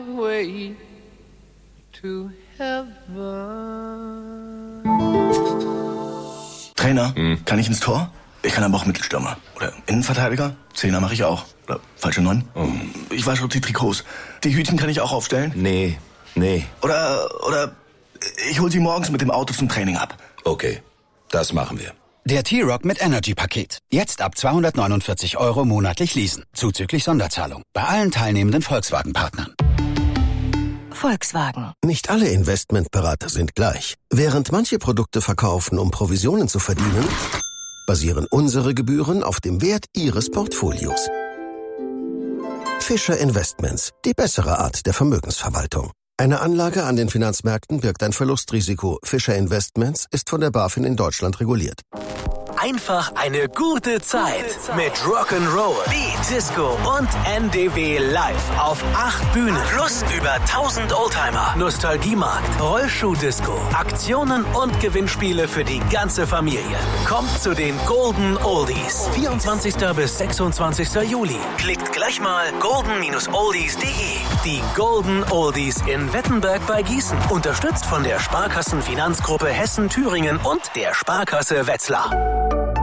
way to heaven. Trainer, kann ich ins Tor? Ich kann aber auch Mittelstürmer. Oder Innenverteidiger? Zehner mache ich auch. Oder falsche 9? Ich wasche die Trikots. Die Hütchen kann ich auch aufstellen? Nee. Oder ich hol sie morgens mit dem Auto zum Training ab. Okay, das machen wir. Der T-Rock mit Energy-Paket. Jetzt ab 249 € monatlich leasen. Zuzüglich Sonderzahlung. Bei allen teilnehmenden Volkswagen-Partnern. Volkswagen. Nicht alle Investmentberater sind gleich. Während manche Produkte verkaufen, um Provisionen zu verdienen, basieren unsere Gebühren auf dem Wert Ihres Portfolios. Fischer Investments, die bessere Art der Vermögensverwaltung. Eine Anlage an den Finanzmärkten birgt ein Verlustrisiko. Fischer Investments ist von der BaFin in Deutschland reguliert. Einfach eine gute Zeit mit Rock'n'Roll, Beat, Disco und NDW live auf 8 Bühnen. Plus über 1000 Oldtimer, Nostalgiemarkt, Rollschuh-Disco, Aktionen und Gewinnspiele für die ganze Familie. Kommt zu den Golden Oldies. 24. bis 26. Juli. Klickt gleich mal golden-oldies.de. Die Golden Oldies in Wettenberg bei Gießen. Unterstützt von der Sparkassenfinanzgruppe Hessen-Thüringen und der Sparkasse Wetzlar.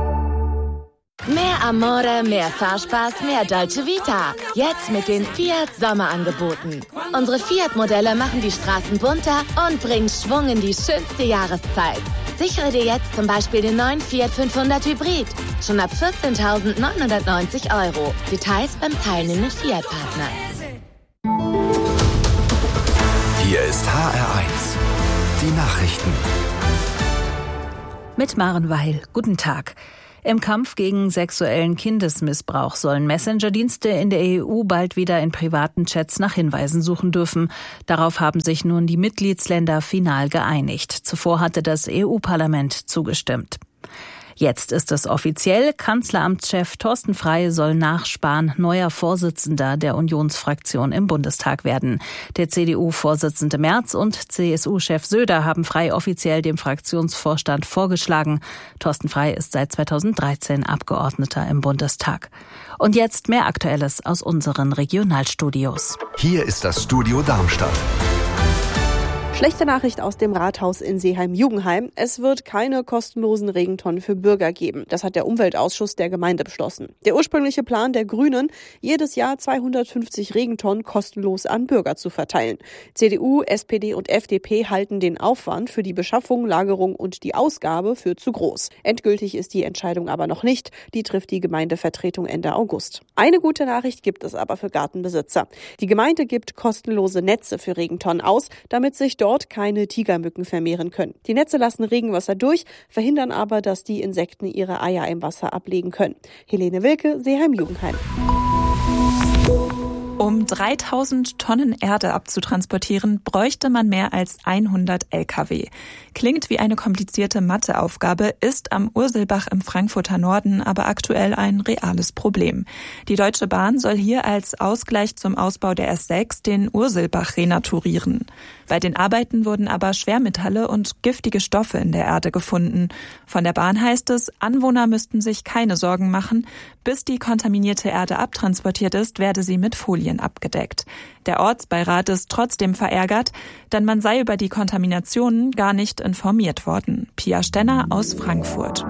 Mehr Amore, mehr Fahrspaß, mehr Dolce Vita. Jetzt mit den Fiat Sommerangeboten. Unsere Fiat-Modelle machen die Straßen bunter und bringen Schwung in die schönste Jahreszeit. Sichere dir jetzt zum Beispiel den neuen Fiat 500 Hybrid. Schon ab 14.990 €. Details beim teilnehmenden Fiat-Partner. Hier ist HR1. Die Nachrichten. Mit Maren Weil. Guten Tag. Im Kampf gegen sexuellen Kindesmissbrauch sollen Messenger-Dienste in der EU bald wieder in privaten Chats nach Hinweisen suchen dürfen. Darauf haben sich nun die Mitgliedsländer final geeinigt. Zuvor hatte das EU-Parlament zugestimmt. Jetzt ist es offiziell. Kanzleramtschef Thorsten Frey soll nach Spahn neuer Vorsitzender der Unionsfraktion im Bundestag werden. Der CDU-Vorsitzende Merz und CSU-Chef Söder haben Frey offiziell dem Fraktionsvorstand vorgeschlagen. Thorsten Frey ist seit 2013 Abgeordneter im Bundestag. Und jetzt mehr Aktuelles aus unseren Regionalstudios. Hier ist das Studio Darmstadt. Schlechte Nachricht aus dem Rathaus in Seeheim-Jugenheim. Es wird keine kostenlosen Regentonnen für Bürger geben. Das hat der Umweltausschuss der Gemeinde beschlossen. Der ursprüngliche Plan der Grünen, jedes Jahr 250 Regentonnen kostenlos an Bürger zu verteilen. CDU, SPD und FDP halten den Aufwand für die Beschaffung, Lagerung und die Ausgabe für zu groß. Endgültig ist die Entscheidung aber noch nicht. Die trifft die Gemeindevertretung Ende August. Eine gute Nachricht gibt es aber für Gartenbesitzer. Die Gemeinde gibt kostenlose Netze für Regentonnen aus, damit sich dort keine Tigermücken vermehren können. Die Netze lassen Regenwasser durch, verhindern aber, dass die Insekten ihre Eier im Wasser ablegen können. Helene Wilke, Seeheim-Jugenheim. Um 3000 Tonnen Erde abzutransportieren, bräuchte man mehr als 100 Lkw. Klingt wie eine komplizierte Matheaufgabe, ist am Urselbach im Frankfurter Norden aber aktuell ein reales Problem. Die Deutsche Bahn soll hier als Ausgleich zum Ausbau der S6 den Urselbach renaturieren. Bei den Arbeiten wurden aber Schwermetalle und giftige Stoffe in der Erde gefunden. Von der Bahn heißt es, Anwohner müssten sich keine Sorgen machen. Bis die kontaminierte Erde abtransportiert ist, werde sie mit Folien abgedeckt. Der Ortsbeirat ist trotzdem verärgert, denn man sei über die Kontaminationen gar nicht informiert worden. Pia Stenner aus Frankfurt.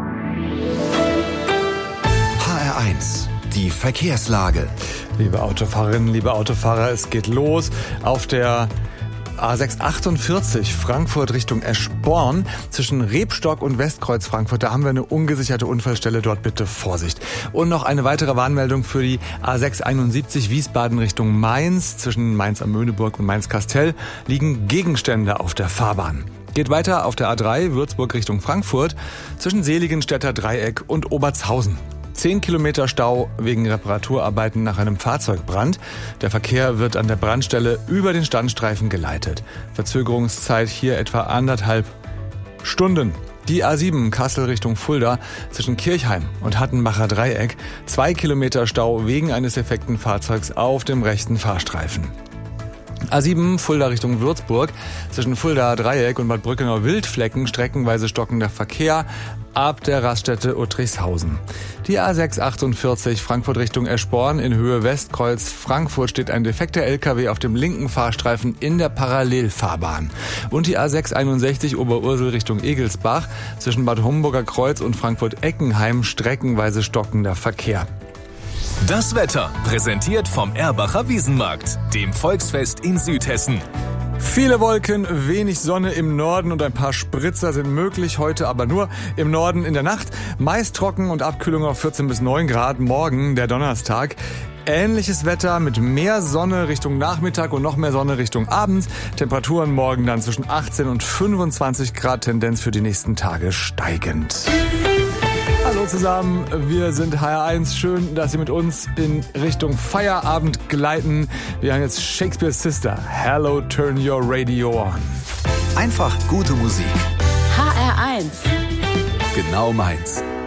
HR1, die Verkehrslage. Liebe Autofahrerinnen, liebe Autofahrer, es geht los auf der A648 Frankfurt Richtung Eschborn zwischen Rebstock und Westkreuz Frankfurt. Da haben wir eine ungesicherte Unfallstelle. Dort bitte Vorsicht. Und noch eine weitere Warnmeldung für die A671 Wiesbaden Richtung Mainz. Zwischen Mainz am Möhneburg und Mainz-Kastell liegen Gegenstände auf der Fahrbahn. Geht weiter auf der A3 Würzburg Richtung Frankfurt zwischen Seligenstädter Dreieck und Obertshausen. 10 Kilometer Stau wegen Reparaturarbeiten nach einem Fahrzeugbrand. Der Verkehr wird an der Brandstelle über den Standstreifen geleitet. Verzögerungszeit hier etwa 1,5 Stunden. Die A7 Kassel Richtung Fulda zwischen Kirchheim und Hattenbacher Dreieck. 2 Kilometer Stau wegen eines defekten Fahrzeugs auf dem rechten Fahrstreifen. A7 Fulda Richtung Würzburg. Zwischen Fuldaer Dreieck und Bad Brückener Wildflecken streckenweise stockender Verkehr ab der Raststätte Uttrichshausen. Die A6 48 Frankfurt Richtung Eschborn in Höhe Westkreuz Frankfurt steht ein defekter LKW auf dem linken Fahrstreifen in der Parallelfahrbahn. Und die A6 61 Oberursel Richtung Egelsbach zwischen Bad Homburger Kreuz und Frankfurt-Eckenheim streckenweise stockender Verkehr. Das Wetter, präsentiert vom Erbacher Wiesenmarkt, dem Volksfest in Südhessen. Viele Wolken, wenig Sonne im Norden und ein paar Spritzer sind möglich, heute aber nur im Norden in der Nacht. Meist trocken und Abkühlung auf 14 bis 9 Grad, morgen der Donnerstag. Ähnliches Wetter mit mehr Sonne Richtung Nachmittag und noch mehr Sonne Richtung Abend. Temperaturen morgen dann zwischen 18 und 25 Grad, Tendenz für die nächsten Tage steigend. Hallo zusammen, wir sind HR1. Schön, dass Sie mit uns in Richtung Feierabend gleiten. Wir haben jetzt Shakespeare's Sister. Hello, turn your radio on. Einfach gute Musik. HR1. Genau meins.